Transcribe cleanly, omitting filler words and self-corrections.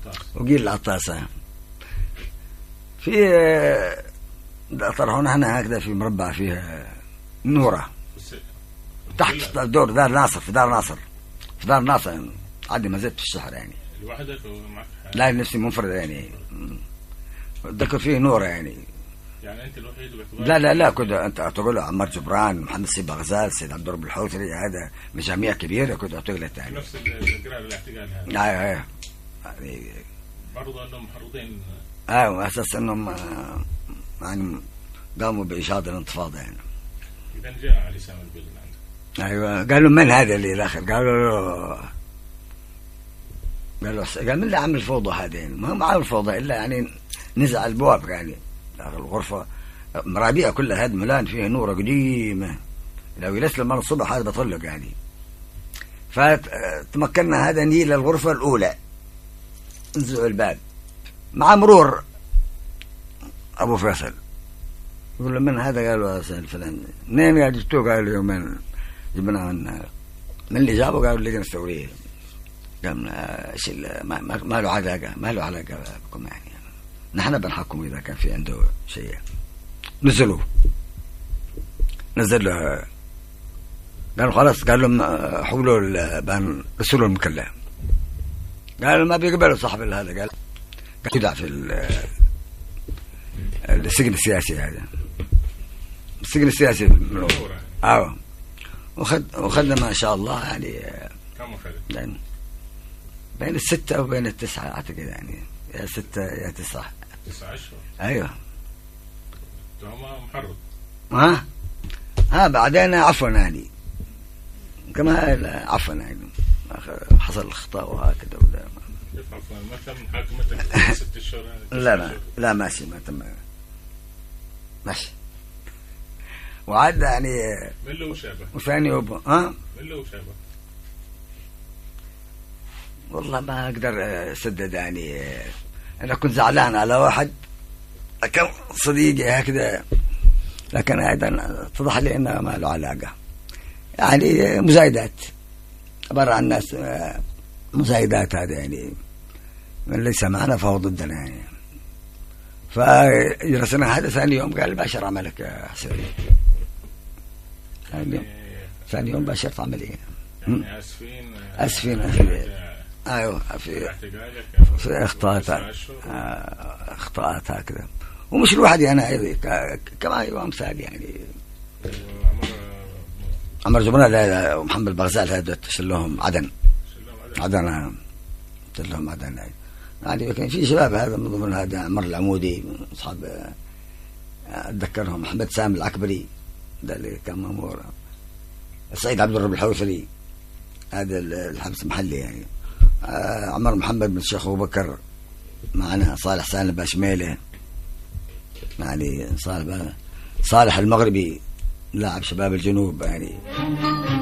وقيل العطاسة. في طرحونا هنا هكذا في مربع فيه نورة تحت دور دار ناصر، في دار ناصر عندي ما زلت في الشهر يعني. لوحدك ومعك؟ لا نفسي منفرد يعني. ذكر فيه نورة يعني انت الوحيد؟ لا كنت انت تقول عمار جبران، محمد سيب غزال، سيد عبد الرب الحوثري، هذا مجاميع كبيرة كنت اعتقلت يعني. نفس القراءة الاعتقال هذا. يعني برضه انهم محرضين. واساس انهم يعني قاموا بإيجاد الانتفاضة يعني. اذا جاء علي سامي البيل عندك. ايوه قالوا من هذا اللي الاخر؟ قال من اللي عمل الفوضى هذين؟ ما عمل الفوضى الا يعني نزع البواب يعني داخل الغرفة مرابيع كلها هذا ملان فيها نورة قديمة، لو يلسل من الصبح هذا بطلق يعني. فتمكنا هذا نيل الغرفة الأولى، نزعوا الباب مع مرور أبو فيصل، يقول له من هذا؟ قالوا سهل فلان. منين قاعد جبتوه؟ قالوا يومين جبناه من اللي جابه؟ قالوا اللجنة الثورية. قال ما له علاقة بكم يعني، نحن بنحكم إذا كان في عنده شيء. نزل له، قالوا خلاص، قال لهم حولوا بان رسلوا المكلف. قالوا ما بيقبلوا صاحب هذا، قال يدع في السجن السياسي هذا، السجن السياسي. وخدنا ما شاء الله يعني. كم خدت؟ بين 6 وبين 9 اعتقد يعني، يا 6 يا 9. 9 أشهر. ايوه. محرض. بعدين عفوا يعني كما عفوا يعني حصل الخطأ وهكذا. ولا كيف عفوا؟ ما تم محاكمتك 6 أشهر يعني؟ لا ماشي، ما تم ماشي. وعاد يعني من له شابه وثاني من له شابه. والله ما اقدر اسدد يعني. انا كنت زعلان على واحد كان صديقي هكذا، لكن ايضا اتضح لي انه ما له علاقه يعني. مزايدات عباره عن ناس مزايدات، هذا يعني من ليس معنا فهو ضدنا يعني. فجلسنا هذا ثاني يوم قال باشر عملك يا حسين. ثاني يوم باشرت عمليه يعني اسفين ايوه في اخطاءات هكذا. ومش لوحدي انا ايضا، كما ايوه امثال يعني. عمر جبران ومحمد بغزال هذا تشلهم عدن يعني. كان في شباب هذا من ضمن هذا عمر العمودي اصحاب اتذكرهم، محمد سامي العكبري ده اللي كان مامور، سعيد عبد الرب الحوثري هذا الحبس محلي يعني. عمر محمد بن الشيخ أبو بكر معنا، صالح سالم باشميله يعني، صالح المغربي لاعب شباب الجنوب يعني.